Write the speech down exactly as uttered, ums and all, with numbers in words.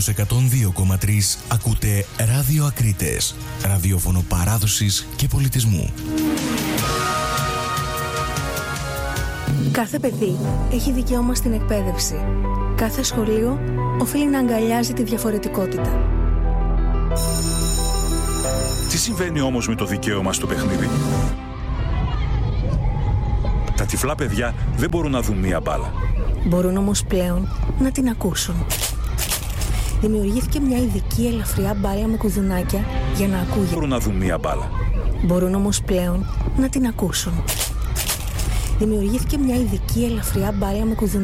Στους εκατόν δύο κόμμα τρία ακούτε Ράδιο Ακρίτες, ραδιόφωνο παράδοσης και πολιτισμού. Κάθε παιδί έχει δικαίωμα στην εκπαίδευση. Κάθε σχολείο οφείλει να αγκαλιάζει τη διαφορετικότητα. Τι συμβαίνει όμως με το δικαίωμα στο παιχνίδι? Τα τυφλά παιδιά δεν μπορούν να δουν μία μπάλα. Μπορούν όμως πλέον να την ακούσουν. Δημιουργήθηκε μια ειδική ελαφριά μπάλα με κουδουνάκια για να ακούγεται. Μπορούν να δουν μία μπάλα. Μπορούν όμως πλέον να την ακούσουν. Δημιουργήθηκε μια ειδική ελαφριά μπάλα με κουδουνάκια.